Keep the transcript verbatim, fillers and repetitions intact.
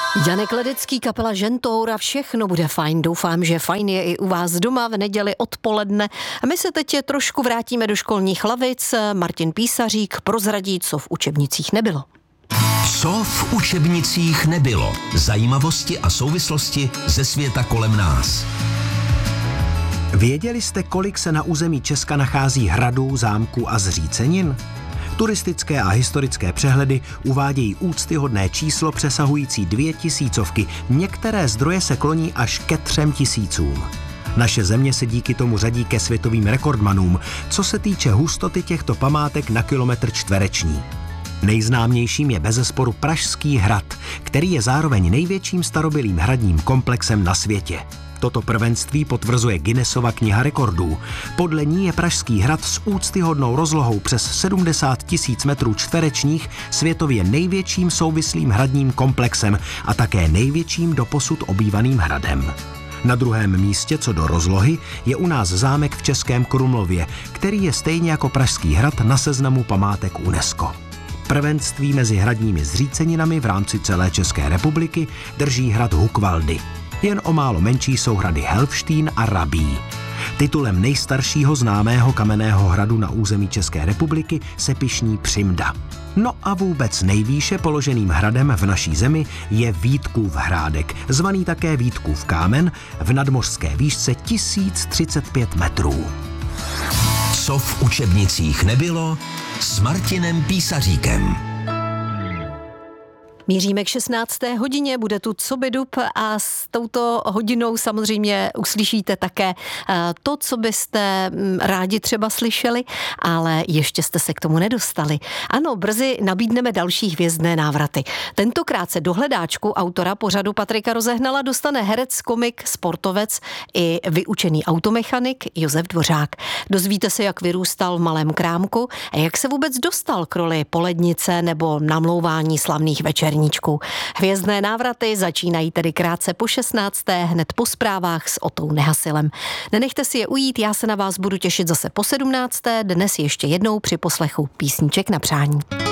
Janek Ledecký, kapela Žentoura, všechno bude fajn. Doufám, že fajn je i u vás doma v neděli odpoledne. A my se teď trošku vrátíme do školních lavic. Martin Písařík prozradí, co v učebnicích nebylo. Co v učebnicích nebylo? Zajímavosti a souvislosti ze světa kolem nás. Věděli jste, kolik se na území Česka nachází hradů, zámků a zřícenin? Turistické a historické přehledy uvádějí úctyhodné číslo přesahující dvě tisícovky. Některé zdroje se kloní až ke třem tisícům. Naše země se díky tomu řadí ke světovým rekordmanům, co se týče hustoty těchto památek na kilometr čtvereční. Nejznámějším je bezesporu Pražský hrad, který je zároveň největším starobylým hradním komplexem na světě. Toto prvenství potvrzuje Guinnessova kniha rekordů. Podle ní je Pražský hrad s úctyhodnou rozlohou přes sedmdesát tisíc metrů čtverečních světově největším souvislým hradním komplexem a také největším doposud obývaným hradem. Na druhém místě co do rozlohy je u nás zámek v Českém Krumlově, který je stejně jako Pražský hrad na seznamu památek UNESCO. Prvenství mezi hradními zříceninami v rámci celé České republiky drží hrad Hukvaldy. Jen o málo menší jsou hrady Helfštejn a Rabí. Titulem nejstaršího známého kamenného hradu na území České republiky se pyšní Přimda. No a vůbec nejvýše položeným hradem v naší zemi je Vítkův Hrádek, zvaný také Vítkův kámen, v nadmořské výšce tisíc třicet pět metrů. Co v učebnicích nebylo s Martinem Písaříkem. Míříme k šestnácté hodině, bude tu Co by dub a s touto hodinou samozřejmě uslyšíte také to, co byste rádi třeba slyšeli, ale ještě jste se k tomu nedostali. Ano, brzy nabídneme další hvězdné návraty. Tentokrát se do hledáčku autora pořadu Patrika Rozehnala dostane herec, komik, sportovec i vyučený automechanik Josef Dvořák. Dozvíte se, jak vyrůstal v malém krámku a jak se vůbec dostal k roli polednice nebo namlouvání slavných večerní. Hvězdné návraty začínají tedy krátce po šestnácté hned po zprávách s Otou Nehasilem. Nenechte si je ujít, já se na vás budu těšit zase po sedmnácté dnes ještě jednou při poslechu písniček na přání.